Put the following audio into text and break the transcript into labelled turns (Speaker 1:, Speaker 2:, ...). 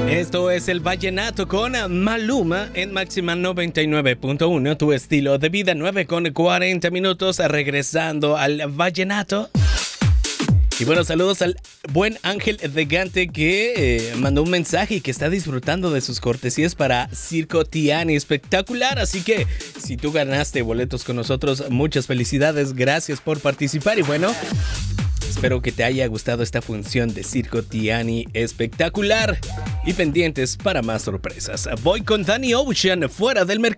Speaker 1: Esto es el Vallenato con Maluma en Máxima 99.1, tu estilo de vida, 9:40, regresando al Vallenato. Y bueno, saludos al buen Ángel de Gante que mandó un mensaje y que está disfrutando de sus cortesías para Circo Tiani. Espectacular, así que si tú ganaste boletos con nosotros, muchas felicidades, gracias por participar y bueno, espero que te haya gustado esta función de Circo Tiani espectacular y pendientes para más sorpresas. Voy con Danny Ocean, Fuera del Mercado.